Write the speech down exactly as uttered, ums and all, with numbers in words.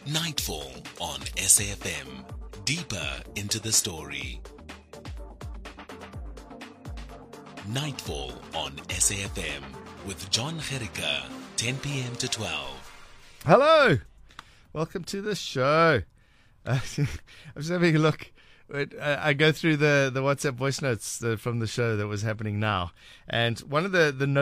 Nightfall on S A F M. Deeper into the story. Nightfall on S A F M with John Gericke, ten p.m. to twelve. Hello, welcome to the show. Uh, I'm just having a look. I go through the, the WhatsApp voice notes from the show that was happening now, and one of the the